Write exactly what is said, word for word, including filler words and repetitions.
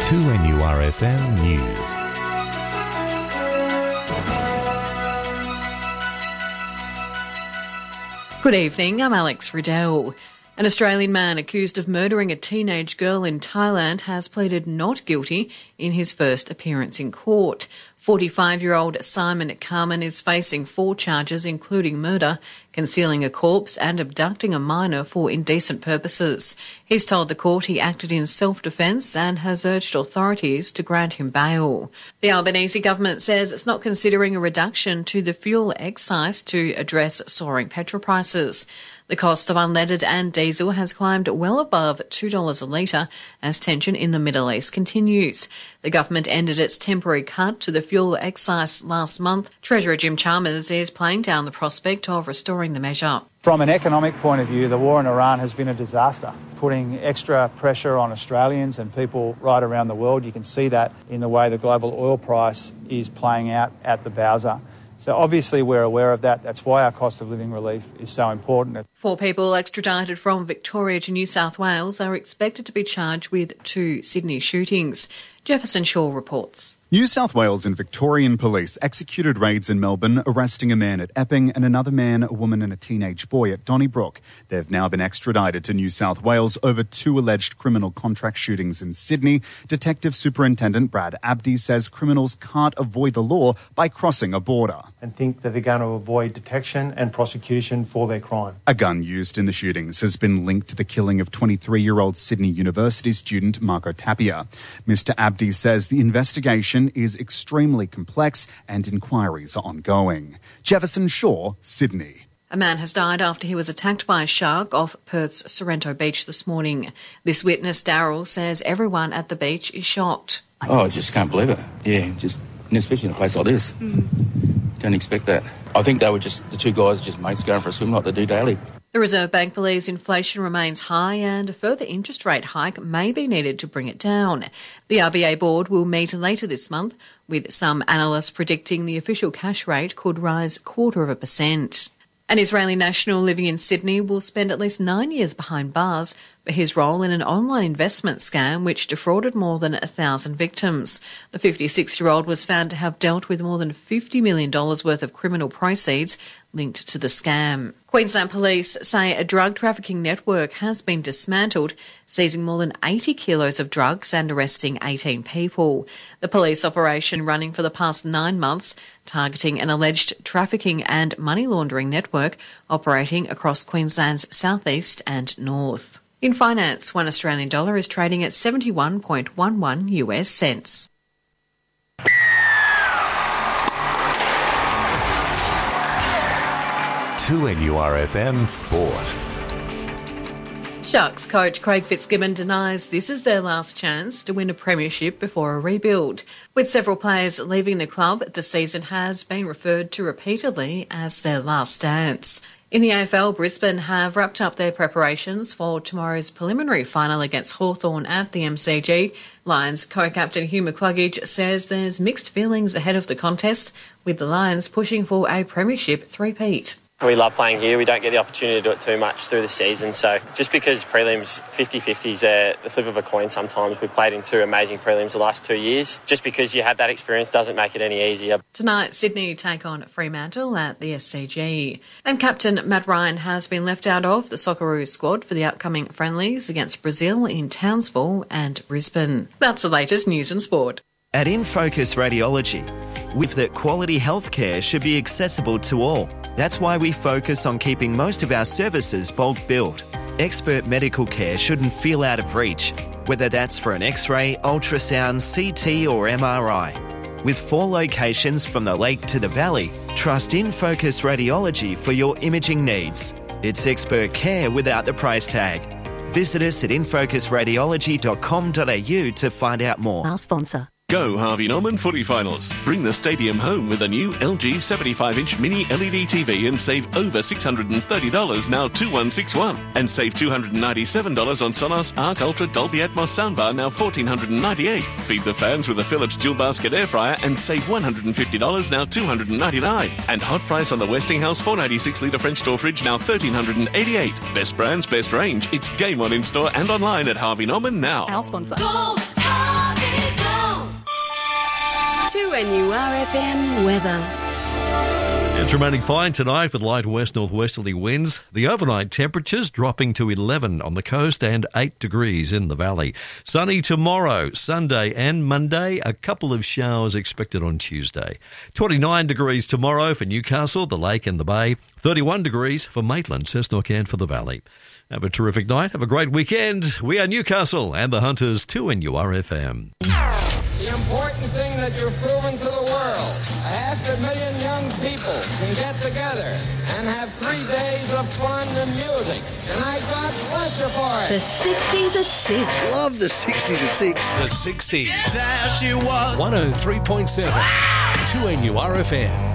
two N U R F M News. Good evening, I'm Alex Riddell. An Australian man accused of murdering a teenage girl in Thailand has pleaded not guilty in his first appearance in court. forty-five-year-old Simon Carmen is facing four charges including murder, concealing a corpse and abducting a minor for indecent purposes. He's told the court he acted in self-defence and has urged authorities to grant him bail. The Albanese government says it's not considering a reduction to the fuel excise to address soaring petrol prices. The cost of unleaded and diesel has climbed well above two dollars a litre as tension in the Middle East continues. The government ended its temporary cut to the fuel excise last month. Treasurer Jim Chalmers is playing down the prospect of restoring the measure. From an economic point of view, the war in Iran has been a disaster, putting extra pressure on Australians and people right around the world. You can see that in the way the global oil price is playing out at the Bowser. So obviously we're aware of that. That's why our cost of living relief is so important. Four people extradited from Victoria to New South Wales are expected to be charged with two Sydney shootings. Jefferson Shaw reports. New South Wales and Victorian police executed raids in Melbourne, arresting a man at Epping and another man, a woman and a teenage boy at Donnybrook. They've now been extradited to New South Wales over two alleged criminal contract shootings in Sydney. Detective Superintendent Brad Abdi says criminals can't avoid the law by crossing a border. And think that they're going to avoid detection and prosecution for their crime. A gun used in the shootings has been linked to the killing of twenty-three-year-old Sydney University student Marco Tapia. Mister Abdi says the investigation is extremely complex and inquiries are ongoing. Jefferson Shaw, Sydney. A man has died after he was attacked by a shark off Perth's Sorrento Beach this morning. This witness, Darryl, says everyone at the beach is shocked. Oh, I just can't believe it. Yeah, just especially in a place like this. Mm. Don't expect that. I think they were just, the two guys just mates going for a swim like they do daily. The Reserve Bank believes inflation remains high and a further interest rate hike may be needed to bring it down. The R B A board will meet later this month, with some analysts predicting the official cash rate could rise quarter of a percent. An Israeli national living in Sydney will spend at least nine years behind bars for his role in an online investment scam which defrauded more than a thousand victims. The fifty-six-year-old was found to have dealt with more than fifty million dollars worth of criminal proceeds linked to the scam. Queensland Police say a drug trafficking network has been dismantled, seizing more than eighty kilos of drugs and arresting eighteen people. The police operation, running for the past nine months, targeting an alleged trafficking and money laundering network operating across Queensland's southeast and north. In finance, one Australian dollar is trading at seventy-one point one one U S cents. two N U R F M Sport. Sharks coach Craig Fitzgibbon denies this is their last chance to win a premiership before a rebuild. With several players leaving the club, the season has been referred to repeatedly as their last dance. In the A F L, Brisbane have wrapped up their preparations for tomorrow's preliminary final against Hawthorn at the M C G. Lions co-captain Hugh McCluggage says there's mixed feelings ahead of the contest, with the Lions pushing for a premiership three-peat. We love playing here. We don't get the opportunity to do it too much through the season. So just because prelims fifty-fifty is uh, the flip of a coin sometimes. We've played in two amazing prelims the last two years. Just because you have that experience doesn't make it any easier. Tonight, Sydney take on Fremantle at the S C G. And captain Matt Ryan has been left out of the Socceroos squad for the upcoming friendlies against Brazil in Townsville and Brisbane. That's the latest news and sport. At InFocus Radiology, with that quality healthcare should be accessible to all. That's why we focus on keeping most of our services bulk billed. Expert medical care shouldn't feel out of reach, whether that's for an X-ray, ultrasound, C T or M R I. With four locations from the lake to the valley, trust InFocus Radiology for your imaging needs. It's expert care without the price tag. Visit us at infocus radiology dot com dot a u to find out more. Our sponsor. Go Harvey Norman Footy Finals. Bring the stadium home with a new L G seventy-five inch mini L E D T V and save over six hundred thirty dollars, now two one six one. And save two hundred ninety-seven dollars on Sonos Arc Ultra Dolby Atmos soundbar, now one thousand four hundred ninety-eight dollars. Feed the fans with a Philips dual basket air fryer and save one hundred fifty dollars, now two hundred ninety-nine dollars. And hot price on the Westinghouse four ninety-six litre French door fridge, now one thousand three hundred eighty-eight dollars. Best brands, best range. It's game on in store and online at Harvey Norman now. Our sponsor. Go Harvey! two N U R F M weather. It's remaining fine tonight with light west-northwesterly winds. The overnight temperatures dropping to eleven on the coast and eight degrees in the valley. Sunny tomorrow, Sunday and Monday. A couple of showers expected on Tuesday. twenty-nine degrees tomorrow for Newcastle, the Lake and the Bay. thirty-one degrees for Maitland, Cessnock and for the Valley. Have a terrific night. Have a great weekend. We are Newcastle and the Hunters, two N U R F M. The important thing that you've proven to the world, a half a million young people can get together and have three days of fun and music. And I God bless you for it. The sixties at six. Love the sixties at six. The sixties. There she was. one oh three point seven. Wow. two N U R F M.